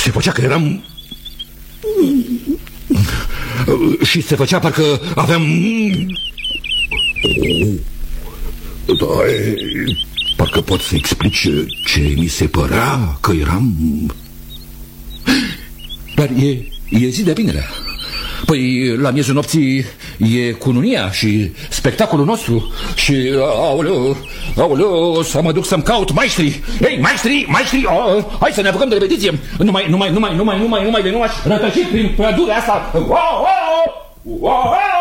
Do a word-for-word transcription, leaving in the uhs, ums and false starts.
se făcea că eram... Și se făcea parcă aveam... Da, parcă pot să explic ce mi se părea că eram... Dar e, e zi de vinerea. Păi la miezul nopții e cununia și spectacolul nostru. Și, aoleu, aoleu, să mă duc să-mi caut maestrii. Ei, maestrii, maestrii, oh, hai să ne apucăm de repetiție. Numai, numai, numai, numai, numai, numai de numai rătăcit prin pădurea asta. Wow, wow, wow.